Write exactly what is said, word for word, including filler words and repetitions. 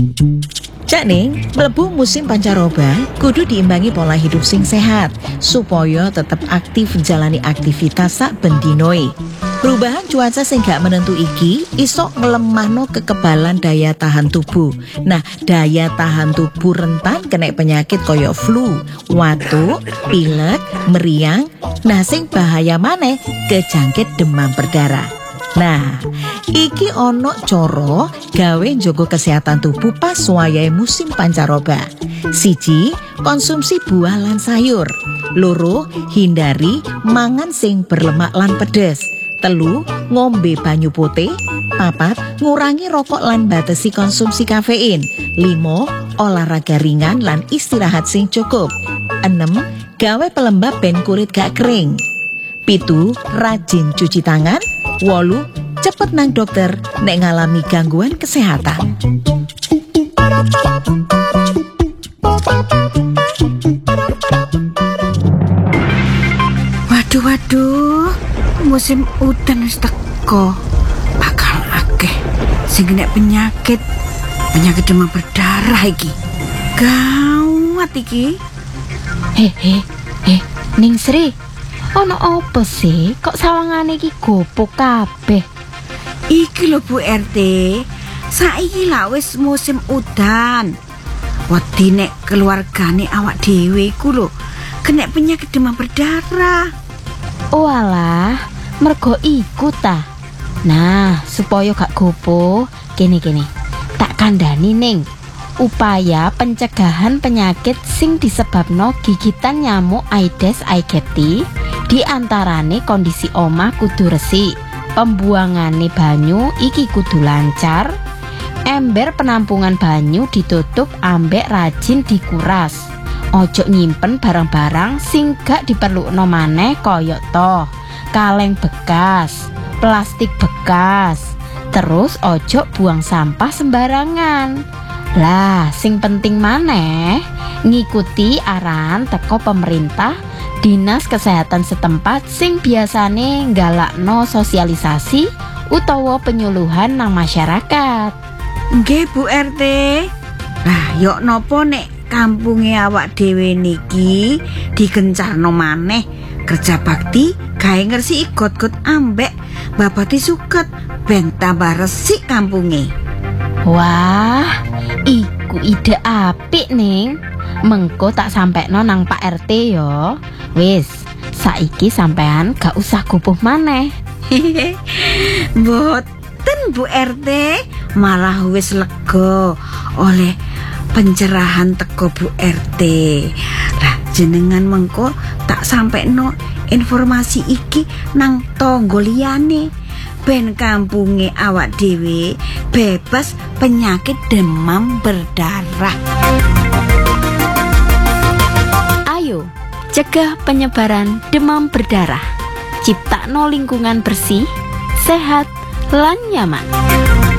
Cak ning, mlebu musim pancaroba kudu diimbangi pola hidup sing sehat supaya tetap aktif jalani aktivitas sak bendinoe. Perubahan cuaca sing gak menentu iki iso ngelemahno kekebalan daya tahan tubuh. Nah, daya tahan tubuh rentan kena penyakit koyo flu, watuk, pilek, meriang. Nah, sing bahaya maneh kejangkit demam berdarah. Nah, iki ono coro gawe njogo kesehatan tubuh pas wayahe musim pancaroba. Siji, konsumsi buah lan sayur. Loro, hindari mangan sing berlemak lan pedes. Telu, ngombe banyu putih. Papat, ngurangi rokok lan batesi konsumsi kafein. Limo, olahraga ringan lan istirahat sing cukup. Enem, gawe pelembab ben kulit gak kering. Pitu, rajin cuci tangan. Wolu, cepet nang dokter nek ngalami gangguan kesehatan. Waduh waduh, musim udan wis teko. Bakal akeh sing kena penyakit, penyakit demam berdarah iki. Gawat iki. He he he, Ning Sri, ono apa sih kok sawangane iki gopo kabeh? Iki lho Bu R T, saiki lah wis musim udan. Wedi nek keluargane awak dhewe iku lho kena penyakit demam berdarah. Walah, mergo iku ta. Nah, supaya gak gopo, kene-kene. Tak kandhani Ning. Upaya pencegahan penyakit sing disebabno gigitan nyamuk Aedes aegypti diantarane kondisi omah kudu resik, pembuangane banyu iki kudu lancar, ember penampungan banyu ditutup ambek rajin dikuras, ojo nyimpen barang-barang sing gak diperlukno maneh kaya toh kaleng bekas, plastik bekas, terus ojo buang sampah sembarangan. Lah, sing penting maneh ngikuti arahan teko pemerintah, dinas kesehatan setempat sing biasane nggalakno sosialisasi utawa penyuluhan nang masyarakat. Nggih Bu R T. Lah, yok nopo nek kampunge awak dhewe niki digencarno maneh kerja bakti gawe ngresiki got-got ambek babati suket ben tambah resik kampunge. Wah, iku ide apik Ning. Mengko tak sampekno nang Pak R T yo. Wis, saiki sampean gak usah gupuh maneh. Mboten Bu R T, malah wis lega oleh pencerahan teko Bu R T. Lah jenengan mengko tak sampekno informasi iki nang tangga liyane ben kampunge awak dhewe bebas penyakit demam berdarah. Ayo, cegah penyebaran demam berdarah. Ciptakno lingkungan bersih, sehat, lan nyaman.